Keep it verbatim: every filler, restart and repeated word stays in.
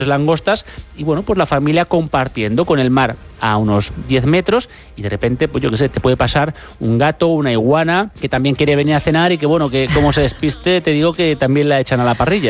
langostas y bueno, pues la familia compartiendo con el mar a unos diez metros y de repente, pues yo qué sé, te puede pasar un gato, una iguana que también quiere venir a cenar y que bueno, que como se despiste, te digo que también la echan a la parrilla.